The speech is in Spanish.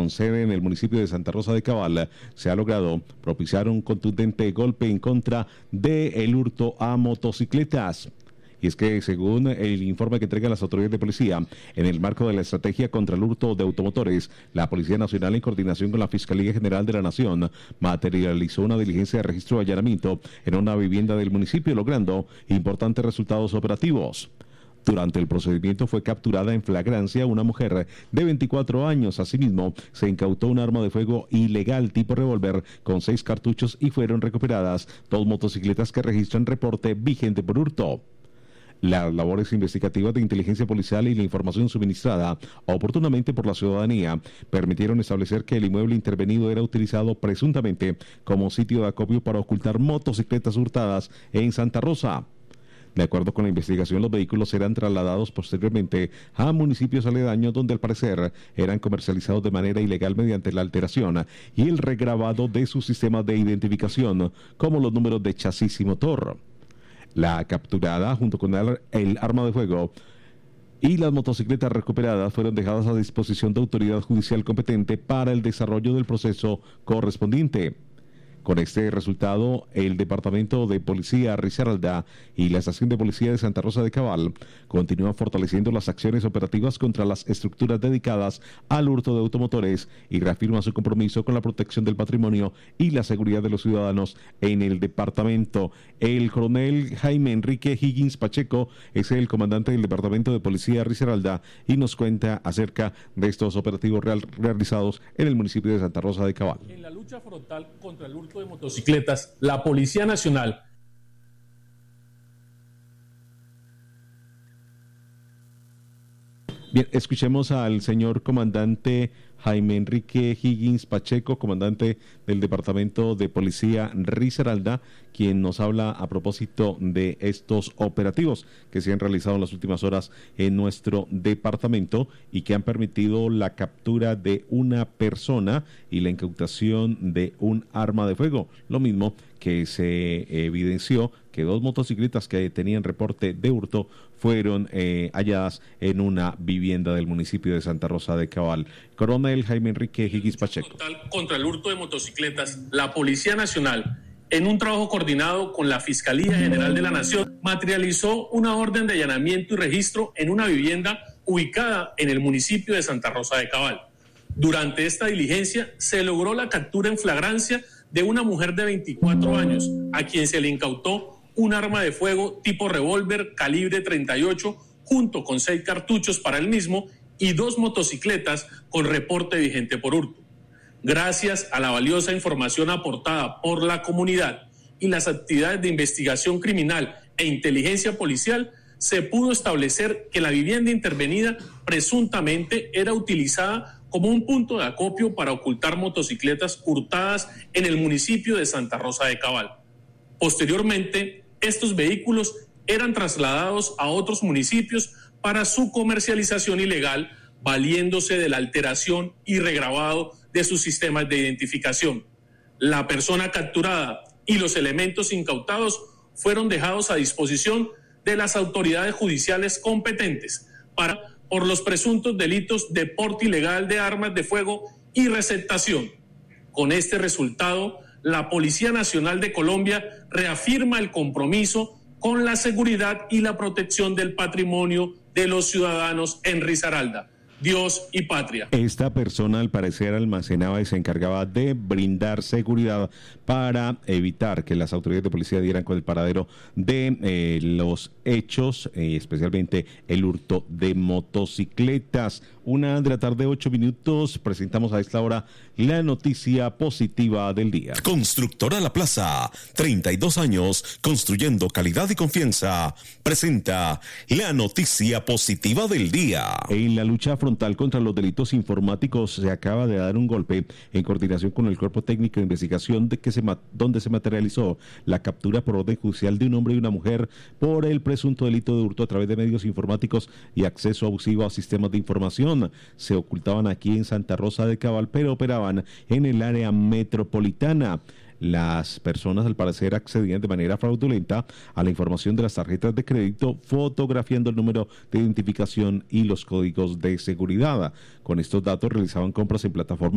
con sede en el municipio de Santa Rosa de Cabal, se ha logrado propiciar un contundente golpe en contra del hurto a motocicletas. Y es que, según el informe que entregan las autoridades de policía, en el marco de la estrategia contra el hurto de automotores, la Policía Nacional, en coordinación con la Fiscalía General de la Nación, materializó una diligencia de registro de allanamiento en una vivienda del municipio, logrando importantes resultados operativos. Durante el procedimiento fue capturada en flagrancia una mujer de 24 años. Asimismo, se incautó un arma de fuego ilegal tipo revólver con 6 cartuchos y fueron recuperadas 2 motocicletas que registran reporte vigente por hurto. Las labores investigativas de inteligencia policial y la información suministrada oportunamente por la ciudadanía permitieron establecer que el inmueble intervenido era utilizado presuntamente como sitio de acopio para ocultar motocicletas hurtadas en Santa Rosa. De acuerdo con la investigación, los vehículos serán trasladados posteriormente a municipios aledaños donde al parecer eran comercializados de manera ilegal mediante la alteración y el regrabado de sus sistemas de identificación, como los números de chasis y motor. La capturada, junto con el arma de fuego y las motocicletas recuperadas, fueron dejadas a disposición de autoridad judicial competente para el desarrollo del proceso correspondiente. Con este resultado, el Departamento de Policía Risaralda y la Estación de Policía de Santa Rosa de Cabal continúan fortaleciendo las acciones operativas contra las estructuras dedicadas al hurto de automotores y reafirman su compromiso con la protección del patrimonio y la seguridad de los ciudadanos en el departamento. El coronel Jaime Enrique Higgins Pacheco es el comandante del Departamento de Policía Risaralda y nos cuenta acerca de estos operativos realizados en el municipio de Santa Rosa de Cabal. En la lucha frontal contra el hurto de motocicletas, la Policía Nacional Bien, escuchemos al señor comandante Jaime Enrique Higgins Pacheco, comandante del Departamento de Policía Risaralda, quien nos habla a propósito de estos operativos que se han realizado en las últimas horas en nuestro departamento y que han permitido la captura de una persona y la incautación de un arma de fuego. Lo mismo que se evidenció que 2 motocicletas que tenían reporte de hurto fueron halladas en una vivienda del municipio de Santa Rosa de Cabal. Coronel Jaime Enrique Higgins Pacheco. Contra el hurto de motocicletas, la Policía Nacional, en un trabajo coordinado con la Fiscalía General de la Nación, materializó una orden de allanamiento y registro en una vivienda ubicada en el municipio de Santa Rosa de Cabal. Durante esta diligencia se logró la captura en flagrancia de una mujer de 24 años, a quien se le incautó un arma de fuego tipo revólver calibre 38, junto con 6 cartuchos para el mismo y 2 motocicletas con reporte vigente por hurto. Gracias a la valiosa información aportada por la comunidad y las actividades de investigación criminal e inteligencia policial, se pudo establecer que la vivienda intervenida presuntamente era utilizada como un punto de acopio para ocultar motocicletas hurtadas en el municipio de Santa Rosa de Cabal. Posteriormente, estos vehículos eran trasladados a otros municipios para su comercialización ilegal, valiéndose de la alteración y regrabado de sus sistemas de identificación. La persona capturada y los elementos incautados fueron dejados a disposición de las autoridades judiciales competentes por los presuntos delitos de porte ilegal de armas de fuego y receptación. Con este resultado, la Policía Nacional de Colombia reafirma el compromiso con la seguridad y la protección del patrimonio de los ciudadanos en Risaralda. Dios y patria. Esta persona al parecer almacenaba y se encargaba de brindar seguridad para evitar que las autoridades de policía dieran con el paradero de los hechos, especialmente el hurto de motocicletas. 1:08 p.m, presentamos a esta hora la noticia positiva del día. Constructora La Plaza, 32 años construyendo calidad y confianza, presenta la noticia positiva del día. En la lucha frontal contra los delitos informáticos se acaba de dar un golpe en coordinación con el Cuerpo Técnico de Investigación donde se materializó la captura por orden judicial de un hombre y una mujer por el presunto delito de hurto a través de medios informáticos y acceso abusivo a sistemas de información. Se ocultaban aquí en Santa Rosa de Cabal, pero operaban en el área metropolitana. Las personas al parecer accedían de manera fraudulenta a la información de las tarjetas de crédito, fotografiando el número de identificación y los códigos de seguridad. Con estos datos realizaban compras en plataformas